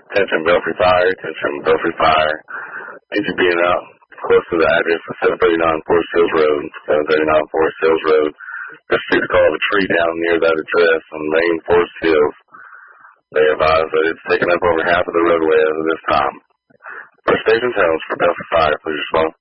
Attention Belfry Fire, attention Belfry Fire. Need you being out close to the address of 739 Forest Hills Road. 739 Forest Hills Road. Received a call of a tree down near that address on Main Forest Hills. They advise that it's taken up over half of the roadway as of this time. For stations homes for Belfry Fire, please respond.